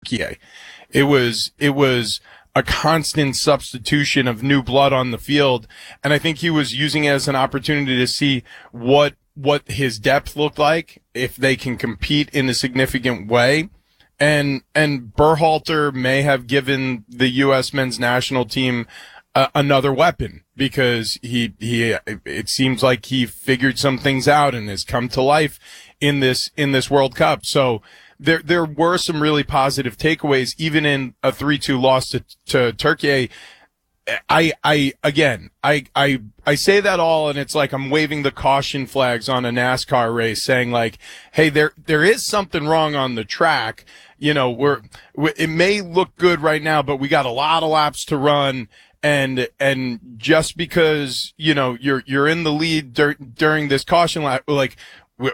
Turkey. It was a constant substitution of new blood on the field. And I think he was using it as an opportunity to see what his depth looked like, if they can compete in a significant way. And Berhalter may have given the U.S. men's national team another weapon, because it seems like he figured some things out and has come to life in this World Cup. So there were some really positive takeaways, even in a 3-2 loss to Turkey. I say that all, and it's like I'm waving the caution flags on a NASCAR race, saying like, hey, there is something wrong on the track. You know, it may look good right now, but we got a lot of laps to run. And just because, you know, you're in the lead during this caution lap, like, we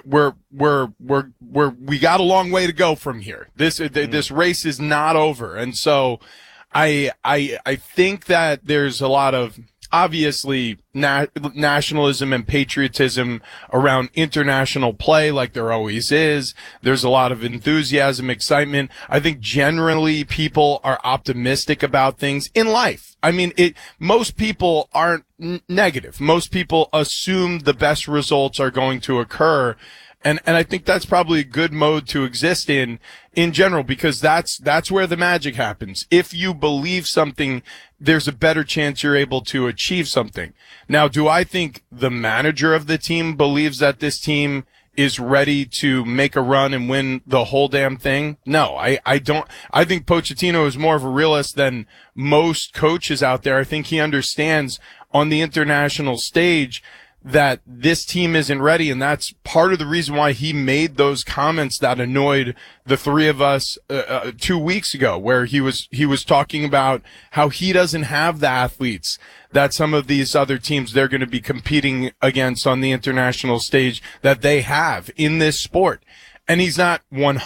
got a long way to go from here. This race is not over. And so I think that there's a lot of, obviously, nationalism and patriotism around international play, like there always is. There's a lot of enthusiasm, excitement. I think generally people are optimistic about things in life. I mean, most people aren't negative. Most people assume the best results are going to occur. And I think that's probably a good mode to exist in general, because that's where the magic happens. If you believe something, there's a better chance you're able to achieve something. Now, do I think the manager of the team believes that this team is ready to make a run and win the whole damn thing? No, I don't. I think Pochettino is more of a realist than most coaches out there. I think he understands on the international stage that this team isn't ready, and that's part of the reason why he made those comments that annoyed the three of us 2 weeks ago, where he was talking about how he doesn't have the athletes that some of these other teams they're going to be competing against on the international stage that they have in this sport. And he's not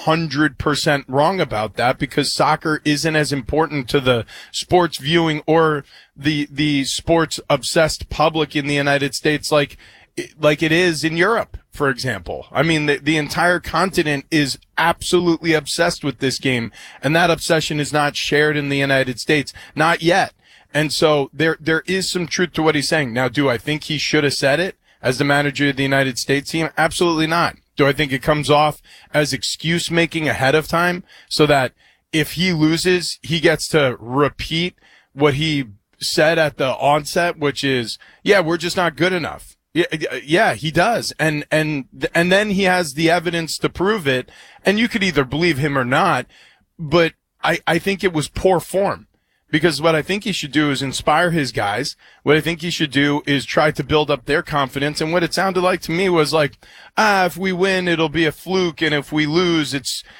100% wrong about that, because soccer isn't as important to the sports viewing or the sports obsessed public in the United States like it is in Europe, for example. I mean, the entire continent is absolutely obsessed with this game, and that obsession is not shared in the United States, not yet. And so there is some truth to what he's saying. Now, do I think he should have said it as the manager of the United States team? Absolutely not. Do I think it comes off as excuse making ahead of time so that if he loses, he gets to repeat what he said at the onset, which is, yeah, we're just not good enough. Yeah, he does. And then he has the evidence to prove it. And you could either believe him or not, but I think it was poor form. Because what I think he should do is inspire his guys. What I think he should do is try to build up their confidence. And what it sounded like to me was like, if we win, it'll be a fluke. And if we lose,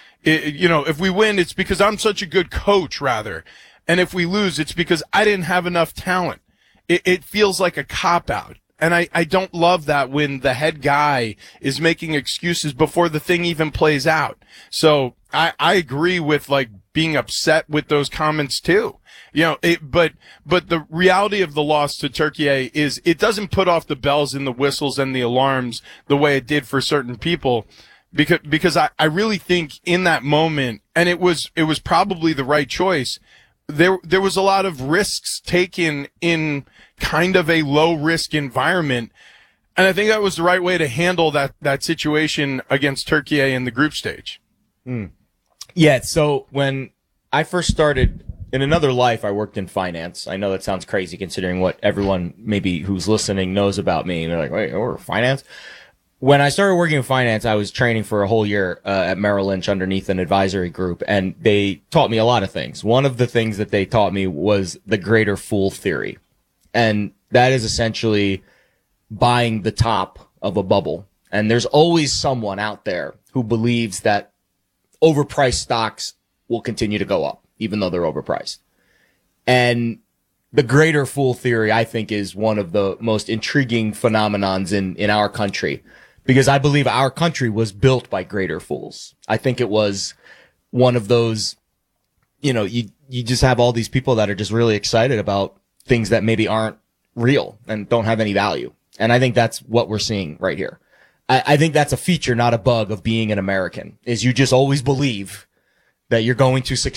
if we win, it's because I'm such a good coach, rather. And if we lose, it's because I didn't have enough talent. It feels like a cop-out. And I don't love that when the head guy is making excuses before the thing even plays out. So I agree with like being upset with those comments too. You know, but the reality of the loss to Turkey is it doesn't put off the bells and the whistles and the alarms the way it did for certain people, because I really think in that moment, and it was probably the right choice. There was a lot of risks taken in kind of a low risk environment. And I think that was the right way to handle that situation against Turkey in the group stage. Yeah. So when I first started in another life, I worked in finance. I know that sounds crazy considering what everyone maybe who's listening knows about me. And they're like, wait, or finance? When I started working in finance, I was training for a whole year at Merrill Lynch underneath an advisory group, and they taught me a lot of things. One of the things that they taught me was the greater fool theory. And that is essentially buying the top of a bubble. And there's always someone out there who believes that overpriced stocks will continue to go up, even though they're overpriced. And the greater fool theory, I think, is one of the most intriguing phenomenons in our country, because I believe our country was built by greater fools. I think it was one of those, you just have all these people that are just really excited about things that maybe aren't real and don't have any value. And I think that's what we're seeing right here. I think that's a feature, not a bug, of being an American, is you just always believe that you're going to succeed.